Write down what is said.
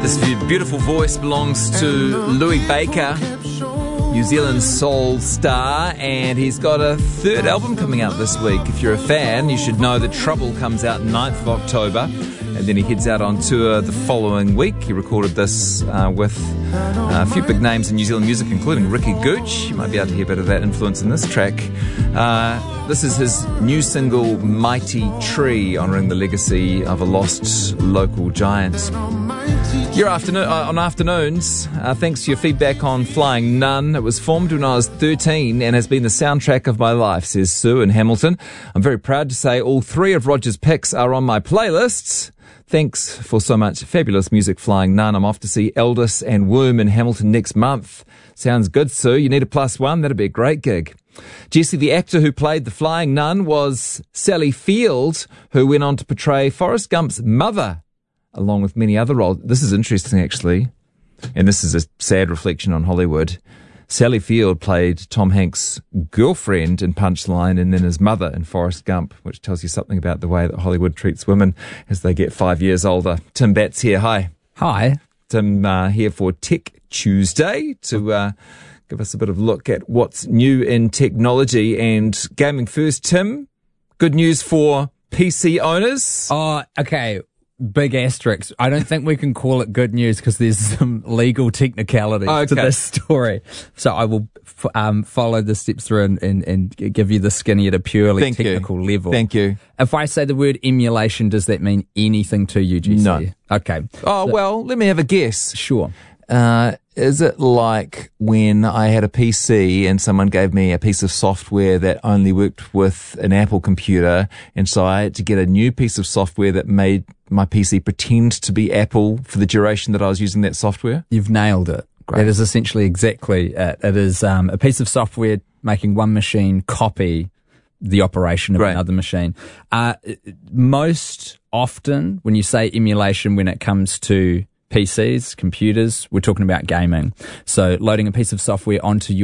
This beautiful voice belongs to Louis Baker, New Zealand soul star, and he's got a third album coming out this week. If you're a fan, you should know that Trouble comes out 9th of October, and then he heads out on tour the following week. He recorded this with a few big names in New Zealand music, including Ricky Gooch. You might be able to hear a bit of that influence in this track. This is his new single, Mighty Tree, honouring the legacy of a lost local giant. Your on afternoons, thanks to your feedback on Flying Nun. It was formed when I was 13 and has been the soundtrack of my life, says Sue in Hamilton. I'm very proud to say all three of Roger's picks are on my playlists. Thanks for so much fabulous music, Flying Nun. I'm off to see Eldis and Womb in Hamilton next month. Sounds good, Sue. You need a +1. That'd be a great gig. Jesse, the actor who played the Flying Nun, was Sally Field, who went on to portray Forrest Gump's mother, along with many other roles. This is interesting, actually, and this is a sad reflection on Hollywood. Sally Field played Tom Hanks' girlfriend in Punchline and then his mother in Forrest Gump, which tells you something about the way that Hollywood treats women as they get 5 years older. Tim Batts here. Hi. Hi. Tim here for Tech Tuesday to give us a bit of look at what's new in technology and gaming first. Tim, good news for PC owners. Oh, okay. Big asterisk. I don't think we can call it good news because there's some legal technicalities to this story. So I will follow the steps through and give you the skinny at a purely technical level. Thank you. If I say the word emulation, does that mean anything to you, Jesse? No. Okay. Oh, well, let me have a guess. Sure. Is it like when I had a PC and someone gave me a piece of software that only worked with an Apple computer, and so I had to get a new piece of software that made my PC pretend to be Apple for the duration that I was using that software? You've nailed it. Great. That is essentially exactly it. It is a piece of software making one machine copy the operation of another machine. Most often, when you say emulation, when it comes to PCs, computers, we're talking about gaming. So loading a piece of software onto your